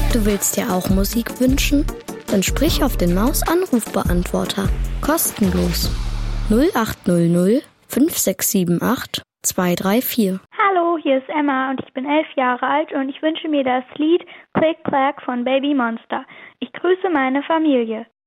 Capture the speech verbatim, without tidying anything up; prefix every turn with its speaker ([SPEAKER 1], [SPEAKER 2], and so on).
[SPEAKER 1] Du willst dir auch Musik wünschen? Dann sprich auf den Maus-Anrufbeantworter. Kostenlos. null acht null null fünf sechs sieben acht zwei drei vier.
[SPEAKER 2] Hallo, hier ist Emma und ich bin elf Jahre alt und ich wünsche mir das Lied Click Clack von Baby Monster. Ich grüße meine Familie.